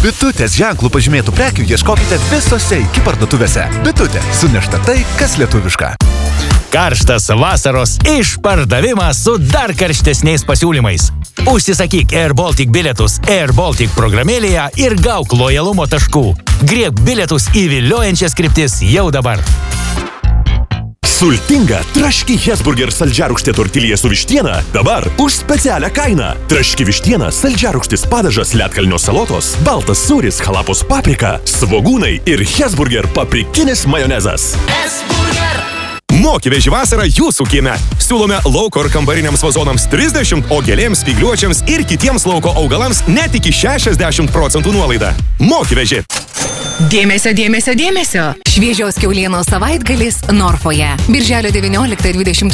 Bitutės ženklų pažymėtų prekių ieškokite visose iki parduotuvėse. Bitutė – sunešta tai, kas lietuviška. Karštas vasaros išpardavimas su dar karštesniais pasiūlymais. Užsisakyk Air Baltic bilietus Air Baltic programėlėje ir gauk lojalumo taškų. Griebk bilietus į viliojančias kryptis jau dabar. Sultinga traški Hesburger saldžiarūgštė tortilija su vištiena dabar už specialią kainą. Traški vištiena, saldžiarūgštis padažas, ledkalnio salotos, baltas sūris, halapos paprika, svogūnai ir Hesburger paprikinis majonezas. Hesburger! Moki-veži vasarą jūsų kieme. Siūlome lauko ir kambariniams vazonams 30, o gėlėms, spygliuočiams ir kitiems lauko augalams net iki 60% nuolaidą. Moki-veži! Dėmesio, dėmesio, dėmesio! Šviežios kiaulienos savaitgalis Norfoje. Birželio 19-20